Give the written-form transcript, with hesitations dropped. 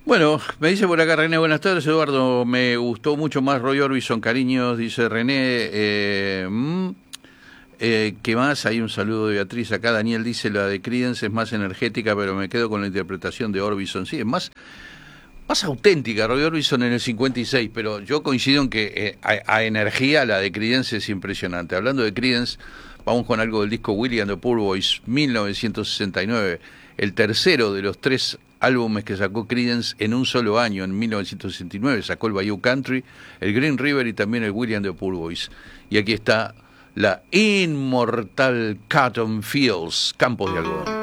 Bueno, me dice por acá René, buenas tardes Eduardo, me gustó mucho más Roy Orbison, cariños, dice René. ¿Qué más? Hay un saludo de Beatriz acá. Daniel dice la de Creedence es más energética, pero me quedo con la interpretación de Orbison. Sí, es más auténtica, Roy Orbison en el 56, pero yo coincido en que a energía la de Creedence es impresionante. Hablando de Creedence, vamos con algo del disco Willie and the Poor Boys, 1969, el tercero de los 3 álbumes que sacó Creedence en un solo año, en 1969. Sacó el Bayou Country, el Green River y también el Willie and the Poor Boys. Y aquí está la inmortal Cotton Fields, Campos de Algodón.